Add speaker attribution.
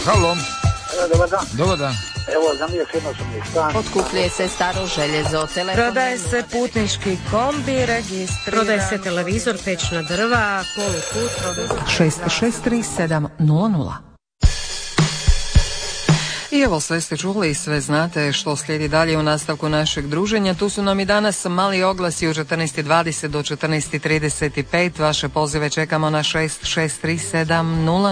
Speaker 1: Halo.
Speaker 2: Dobar dan.
Speaker 1: Dobar dan.
Speaker 2: Evo, zamiješeno sam mi stan.
Speaker 3: Otkupljuje se staro željezo, telefon.
Speaker 4: Prodaje se putnički kombi, registriran.
Speaker 5: Prodaje se televizor, pećna drva, polukut.
Speaker 6: 663700. I evo, sve ste čuli i sve znate što slijedi dalje u nastavku našeg druženja. Tu su nam i danas mali oglasi u 14:20 do 14:35. Vaše pozive čekamo na 663700.